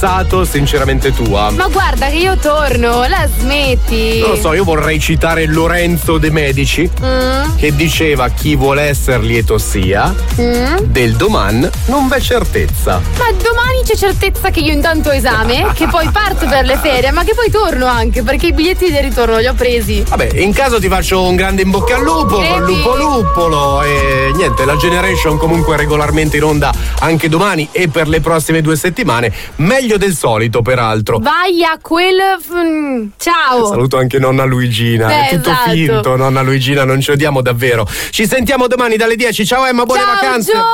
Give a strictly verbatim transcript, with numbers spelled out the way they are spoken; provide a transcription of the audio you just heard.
sinceramente tua. Ma guarda che io torno, la smetti. Non lo so, io vorrei citare Lorenzo De Medici mm. che diceva: chi vuole essere lieto sia, mm. del doman non v'è certezza. Ma domani c'è certezza che io intanto ho esame, che poi parto per le ferie, ma che poi torno anche, perché i biglietti di ritorno li ho presi. Vabbè, in caso ti faccio un grande in bocca al lupo, Vedi? con lupo luppolo. E niente, la Generation comunque regolarmente in onda anche domani e per le prossime due settimane, meglio del solito peraltro. Vai a quel mm, ciao. Saluto anche nonna Luigina. Beh, È tutto esatto. finto, nonna Luigina, non ci odiamo davvero. Ci sentiamo domani dalle dieci. Ciao Emma, buone Ciao, vacanze. Gio.